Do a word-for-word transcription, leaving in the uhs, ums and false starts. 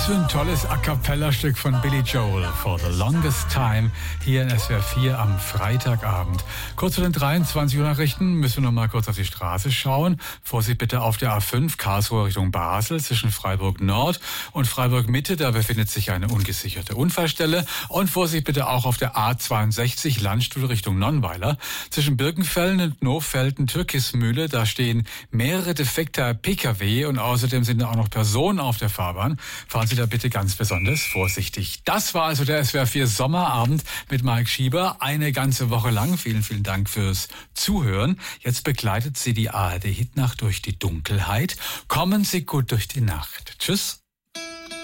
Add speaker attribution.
Speaker 1: Was für ein tolles A-Cappella-Stück von Billy Joel, For the Longest Time, hier in S W R vier am Freitagabend. Kurz vor den dreiundzwanzig Uhr Nachrichten müssen wir noch mal kurz auf die Straße schauen. Vorsicht bitte auf der A fünf, Karlsruhe Richtung Basel, zwischen Freiburg Nord und Freiburg Mitte, da befindet sich eine ungesicherte Unfallstelle. Und Vorsicht bitte auch auf der A zweiundsechzig, Landstuhl Richtung Nonnweiler, zwischen Birkenfällen und Nofelden, Türkismühle, da stehen mehrere defekte P K W und außerdem sind da auch noch Personen auf der Fahrbahn. Fahren Sie da bitte ganz besonders vorsichtig. Das war also der S W R vier Sommerabend mit Mike Schieber. Eine ganze Woche lang. Vielen, vielen Dank fürs Zuhören. Jetzt begleitet Sie die A R D-Hitnacht durch die Dunkelheit. Kommen Sie gut durch die Nacht. Tschüss.